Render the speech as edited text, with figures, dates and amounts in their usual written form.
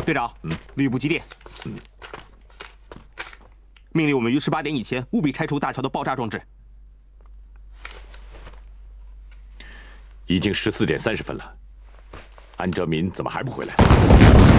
队长，吕布急电，命令我们于18点以前务必拆除大桥的爆炸装置。 已经14点30分了，安哲民怎么还不回来？